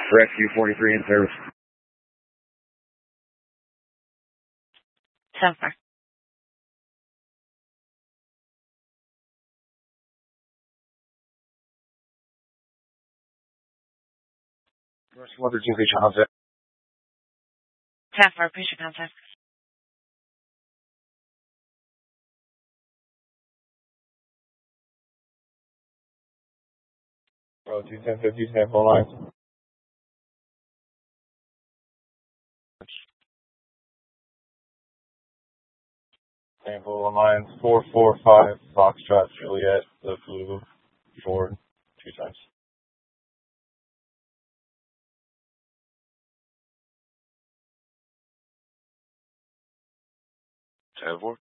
Rescue 43 in service. 7-4. Rescue 113, reach contact. 10-4, appreciate contact. Bro, 21050, sample lines. Sample lines 445, Foxtrot, Juliet, the Flu, Ford, 2 times. 10-4.